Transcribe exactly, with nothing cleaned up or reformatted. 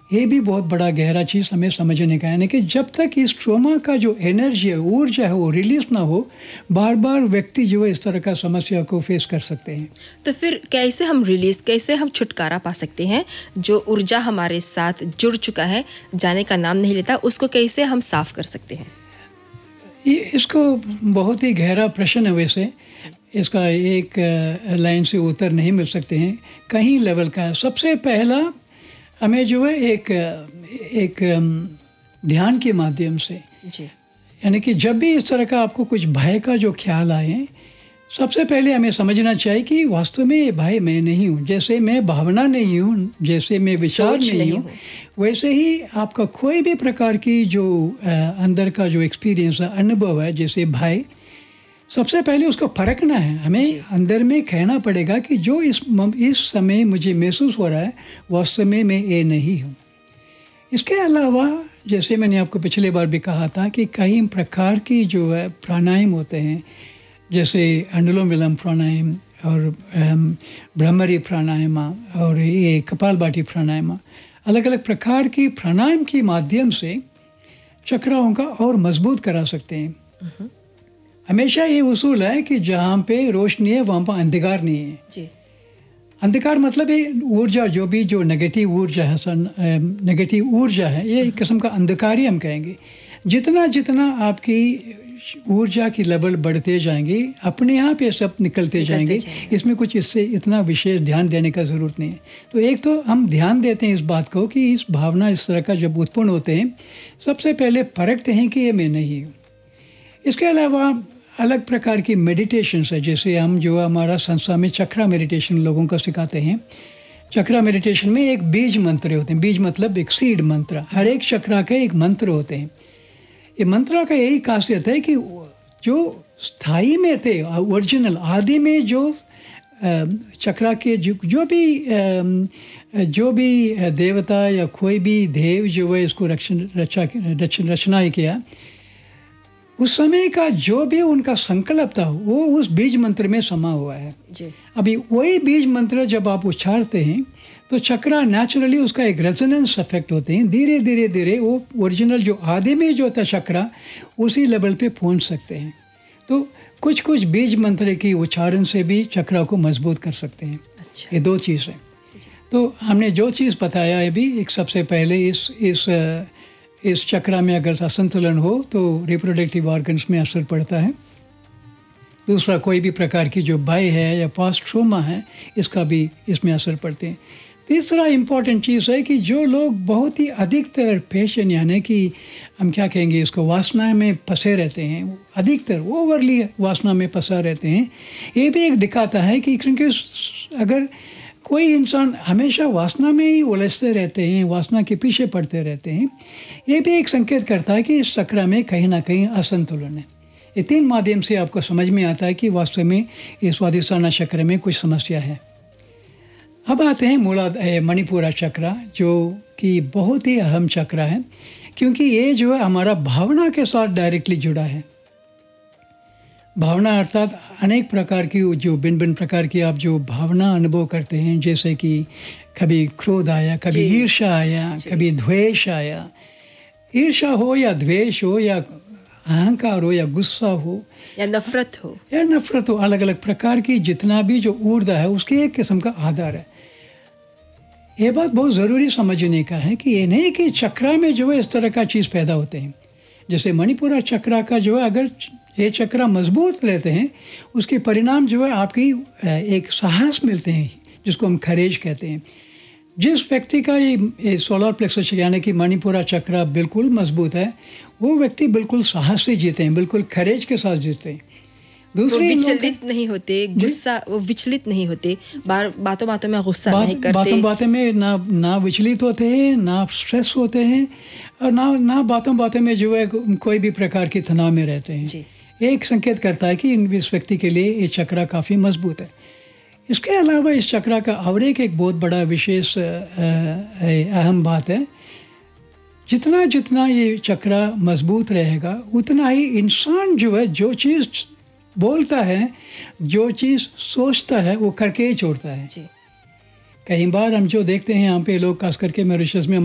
ये भी बहुत बड़ा गहरा चीज़ हमें समझने का है, यानी कि जब तक इस ट्रॉमा का जो एनर्जी है, ऊर्जा है, वो रिलीज ना हो, बार बार व्यक्ति जो है इस तरह का समस्या को फेस कर सकते हैं। तो फिर कैसे हम रिलीज, कैसे हम छुटकारा पा सकते हैं? जो ऊर्जा हमारे साथ जुड़ चुका है, जाने का नाम नहीं लेता, उसको कैसे हम साफ कर सकते हैं? ये इसको बहुत ही गहरा प्रश्न है। वैसे इसका एक लाइन से उत्तर नहीं मिल सकते हैं, कहीं लेवल का है। सबसे पहला हमें जो है एक एक ध्यान के माध्यम से, यानी कि जब भी इस तरह का आपको कुछ भय का जो ख्याल आए, सबसे पहले हमें समझना चाहिए कि वास्तव में ये भय मैं नहीं हूँ। जैसे मैं भावना नहीं हूँ, जैसे मैं विचार नहीं, नहीं हूँ, वैसे ही आपका कोई भी प्रकार की जो आ, अंदर का जो एक्सपीरियंस है, अनुभव है, जैसे भय, सबसे पहले उसको परखना है। हमें अंदर में कहना पड़ेगा कि जो इस इस समय मुझे महसूस हो रहा है, वास्तव में मैं ये नहीं हूँ। इसके अलावा जैसे मैंने आपको पिछले बार भी कहा था कि कई प्रकार की जो है प्राणायाम होते हैं, जैसे अनुलोम विलोम प्राणायाम और भ्रमरी प्राणायाम और ये कपालभाति प्राणायाम, अलग अलग प्रकार की प्राणायाम के माध्यम से चक्राओं का और मजबूत करा सकते हैं। हमेशा ये उसूल है कि जहाँ पे रोशनी है वहाँ पर अंधकार नहीं है। जी। अंधकार मतलब ये ऊर्जा, जो भी जो नेगेटिव ऊर्जा है, नेगेटिव ऊर्जा है, ये एक किस्म का अंधकार ही हम कहेंगे। जितना जितना आपकी ऊर्जा की लेवल बढ़ते जाएंगे, अपने आप ये सब निकलते, निकलते जाएंगे, जाएंगे। इसमें कुछ इससे इतना विशेष ध्यान देने का ज़रूरत नहीं है। तो एक तो हम ध्यान देते हैं इस बात को कि इस भावना इस तरह का जब उत्पन्न होते हैं, सबसे पहले परखते हैं कि ये मैं नहीं हूँ। इसके अलावा अलग प्रकार की मेडिटेशंस है, जैसे हम जो हमारा संस्था में चक्रा मेडिटेशन लोगों को सिखाते हैं। चक्रा मेडिटेशन में एक बीज मंत्र होते हैं। बीज मतलब एक सीड मंत्र। हर एक चक्रा के एक मंत्र होते हैं। ये मंत्र का यही खासियत है कि जो स्थाई में थे, ओरिजिनल आदि में जो चक्रा के जो, जो भी जो भी देवता या कोई भी देव जो है इसको रक्षण रचा रचना किया, उस समय का जो भी उनका संकल्प था वो उस बीज मंत्र में समा हुआ है। जी। अभी वही बीज मंत्र जब आप उच्चारते हैं तो चक्रा नेचुरली उसका एक रेजोनेंस इफेक्ट होते हैं। धीरे धीरे धीरे वो ओरिजिनल जो आदि में जो था चक्रा, उसी लेवल पे पहुंच सकते हैं। तो कुछ कुछ बीज मंत्र की उच्चारण से भी चक्रा को मजबूत कर सकते हैं। अच्छा। ये दो चीज़ है। तो हमने जो चीज़ बताया है भी, एक सबसे पहले इस इस इस चक्रा में अगर असंतुलन हो तो रिप्रोडक्टिव ऑर्गन्स में असर पड़ता है। दूसरा, कोई भी प्रकार की जो भय है या पास्ट ट्रॉमा है, इसका भी इसमें असर पड़ते हैं। तीसरा इम्पॉर्टेंट चीज़ है कि जो लोग बहुत ही अधिकतर पेशेंट, यानी कि हम क्या कहेंगे इसको, वासना में फंसे रहते हैं, अधिकतर ओवरली वासना में फंसा रहते हैं, ये भी एक दिखाता है कि क्योंकि अगर कोई इंसान हमेशा वासना में ही उलझते रहते हैं, वासना के पीछे पड़ते रहते हैं, ये भी एक संकेत करता है कि इस चक्र में कहीं ना कहीं असंतुलन है। ये तीन माध्यम से आपको समझ में आता है कि वास्तव में इस स्वादिष्ठाना चक्र में कुछ समस्या है। अब आते हैं मूला मणिपुरा चक्र, जो कि बहुत ही अहम चक्र है, क्योंकि ये जो है हमारा भावना के साथ डायरेक्टली जुड़ा है। भावना अर्थात अनेक प्रकार की जो भिन्न भिन्न प्रकार की आप जो भावना अनुभव करते हैं, जैसे कि कभी क्रोध आया, कभी ईर्ष्या आया, कभी द्वेष आया। ईर्ष्या हो या द्वेष हो या अहंकार हो या गुस्सा हो या नफरत हो या नफरत हो, अलग अलग प्रकार की जितना भी जो ऊर्जा है उसकी एक किस्म का आधार है। ये बात बहुत ज़रूरी समझने का है कि ये नहीं कि चक्रा में जो है इस तरह का चीज़ पैदा होते हैं। जैसे मणिपुरा चक्रा का जो है, अगर ये चक्रा मजबूत रहते हैं, उसके परिणाम जो है आपकी एक साहस मिलते हैं, जिसको हम करेज कहते हैं। जिस व्यक्ति का ये सोलर प्लेक्सस यानी कि मणिपुरा चक्रा बिल्कुल मजबूत है, वो व्यक्ति बिल्कुल साहस से जीते हैं, बिल्कुल करेज के साथ जीते हैं। दूसरे विचलित नहीं होते, गुस्सा वो विचलित नहीं होते, बार बातों बातों में गुस्सा बात, नहीं करते, बातों बातों में ना ना विचलित होते हैं, ना स्ट्रेस होते हैं, और ना ना बातों बातों में जो है कोई भी प्रकार की तनाव में रहते हैं। एक संकेत करता है कि इस व्यक्ति के लिए ये चक्रा काफ़ी मजबूत है। इसके अलावा इस चक्रा का और एक एक बहुत बड़ा विशेष अहम बात है, जितना जितना ये चक्रा मजबूत रहेगा उतना ही इंसान जो है जो चीज़ बोलता है, जो चीज़ सोचता है, वो करके ही छोड़ता है। जी। कई बार हम जो देखते हैं यहाँ पे लोग, खास करके मॉरिशस में